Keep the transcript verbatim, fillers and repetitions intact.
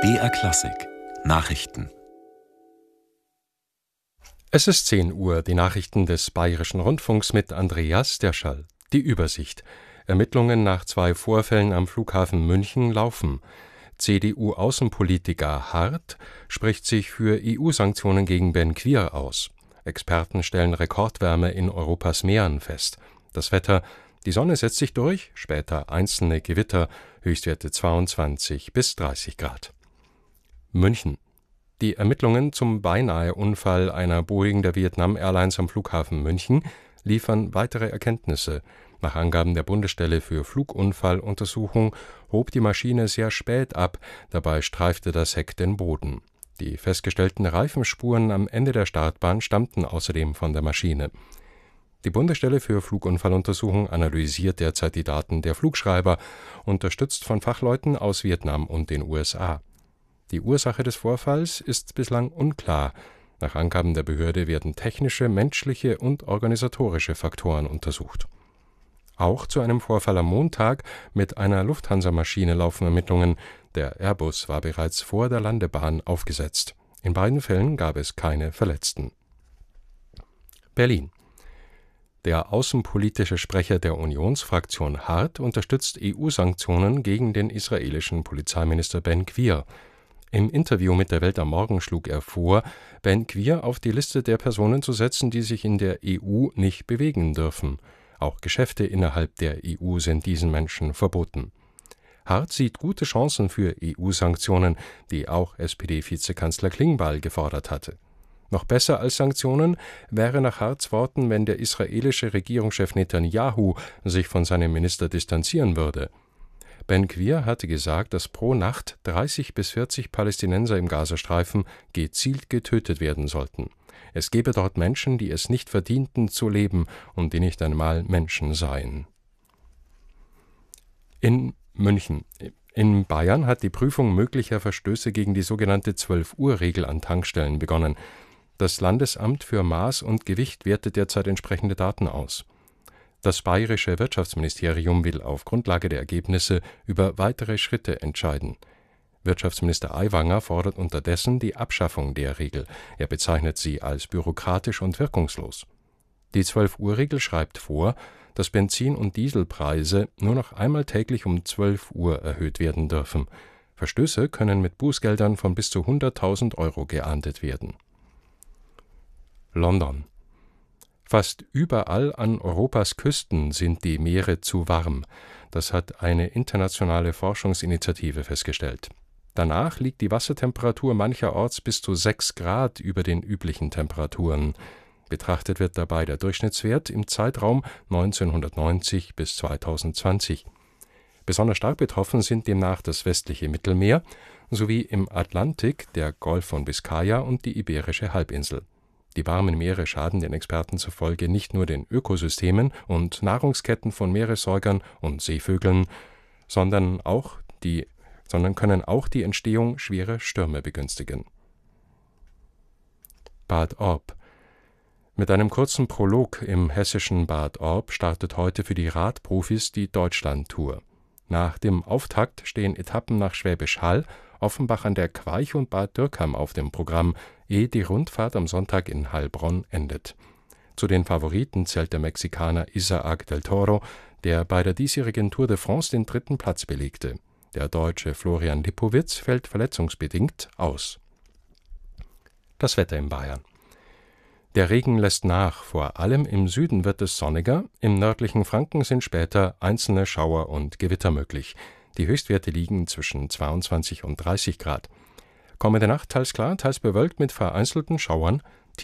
B R Klassik Nachrichten. Es ist zehn Uhr, die Nachrichten des Bayerischen Rundfunks mit Andreas Derschall. Die Übersicht. Ermittlungen nach zwei Vorfällen am Flughafen München laufen. C D U-Außenpolitiker Hart spricht sich für E U-Sanktionen gegen Ben Gvir aus. Experten stellen Rekordwärme in Europas Meeren fest. Das Wetter: Die Sonne setzt sich durch, später einzelne Gewitter, Höchstwerte zweiundzwanzig bis dreißig Grad. München. Die Ermittlungen zum Beinahe-Unfall einer Boeing der Vietnam Airlines am Flughafen München liefern weitere Erkenntnisse. Nach Angaben der Bundesstelle für Flugunfalluntersuchung hob die Maschine sehr spät ab, dabei streifte das Heck den Boden. Die festgestellten Reifenspuren am Ende der Startbahn stammten außerdem von der Maschine. Die Bundesstelle für Flugunfalluntersuchung analysiert derzeit die Daten der Flugschreiber, unterstützt von Fachleuten aus Vietnam und den U S A. Die Ursache des Vorfalls ist bislang unklar. Nach Angaben der Behörde werden technische, menschliche und organisatorische Faktoren untersucht. Auch zu einem Vorfall am Montag mit einer Lufthansa-Maschine laufen Ermittlungen. Der Airbus war bereits vor der Landebahn aufgesetzt. In beiden Fällen gab es keine Verletzten. Berlin. Der außenpolitische Sprecher der Unionsfraktion Hart unterstützt E U-Sanktionen gegen den israelischen Polizeiminister Ben Gvir. Im Interview mit der Welt am Morgen schlug er vor, Ben Gvir auf die Liste der Personen zu setzen, die sich in der E U nicht bewegen dürfen. Auch Geschäfte innerhalb der E U sind diesen Menschen verboten. Hart sieht gute Chancen für E U-Sanktionen, die auch S P D-Vizekanzler Klingbeil gefordert hatte. Noch besser als Sanktionen wäre nach Harts Worten, wenn der israelische Regierungschef Netanyahu sich von seinem Minister distanzieren würde. Ben Gvir hatte gesagt, dass pro Nacht dreißig bis vierzig Palästinenser im Gazastreifen gezielt getötet werden sollten. Es gebe dort Menschen, die es nicht verdienten zu leben und die nicht einmal Menschen seien. In München. In Bayern hat die Prüfung möglicher Verstöße gegen die sogenannte zwölf-Uhr-Regel an Tankstellen begonnen. Das Landesamt für Maß und Gewicht wertet derzeit entsprechende Daten aus. Das bayerische Wirtschaftsministerium will auf Grundlage der Ergebnisse über weitere Schritte entscheiden. Wirtschaftsminister Aiwanger fordert unterdessen die Abschaffung der Regel. Er bezeichnet sie als bürokratisch und wirkungslos. Die zwölf-Uhr-Regel schreibt vor, dass Benzin- und Dieselpreise nur noch einmal täglich um zwölf Uhr erhöht werden dürfen. Verstöße können mit Bußgeldern von bis zu hunderttausend Euro geahndet werden. London. Fast überall an Europas Küsten sind die Meere zu warm. Das hat eine internationale Forschungsinitiative festgestellt. Danach liegt die Wassertemperatur mancherorts bis zu sechs Grad über den üblichen Temperaturen. Betrachtet wird dabei der Durchschnittswert im Zeitraum neunzehnhundertneunzig bis zweitausendzwanzig. Besonders stark betroffen sind demnach das westliche Mittelmeer sowie im Atlantik der Golf von Biskaya und die Iberische Halbinsel. Die warmen Meere schaden den Experten zufolge nicht nur den Ökosystemen und Nahrungsketten von Meeressäugern und Seevögeln, sondern, auch die, sondern können auch die Entstehung schwerer Stürme begünstigen. Bad Orb. Mit einem kurzen Prolog im hessischen Bad Orb startet heute für die Radprofis die Deutschland-Tour. Nach dem Auftakt stehen Etappen nach Schwäbisch Hall, Offenbach an der Queich und Bad Dürkheim auf dem Programm, ehe die Rundfahrt am Sonntag in Heilbronn endet. Zu den Favoriten zählt der Mexikaner Isaac del Toro, der bei der diesjährigen Tour de France den dritten Platz belegte. Der Deutsche Florian Lipowitz fällt verletzungsbedingt aus. Das Wetter in Bayern. Der Regen lässt nach, vor allem im Süden wird es sonniger, im nördlichen Franken sind später einzelne Schauer und Gewitter möglich. Die Höchstwerte liegen zwischen zweiundzwanzig und dreißig Grad. Kommende Nacht teils klar, teils bewölkt mit vereinzelten Schauern,